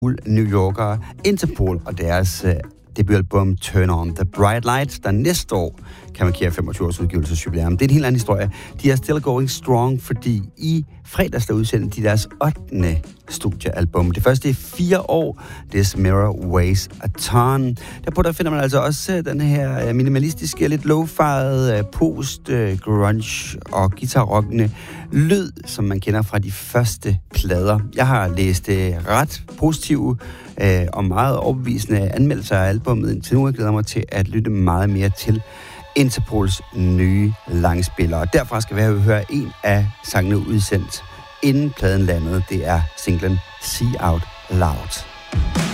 New Yorker Interpol og deres debutalbum Turn On The Bright Light, der næste år kan markere 25 års udgivelsesjubilæum. Det er en helt anden historie. De er still going strong, fordi i fredags der udsendte de deres 8. studiealbum. Det første i 4 år. This Mirror Weighs a Ton. Derpå der finder man altså også den her minimalistiske, lidt low-fi'ede, post-grunge og guitar-rockende lyd, som man kender fra de første plader. Jeg har læst ret positive og meget overbevisende anmeldelser af albummet indtil nu. Jeg glæder mig til at lytte meget mere til Interpols nye langspillere. Derfra skal vi høre en af sangene udsendt inden pladen landede. Det er singlen See Out Loud.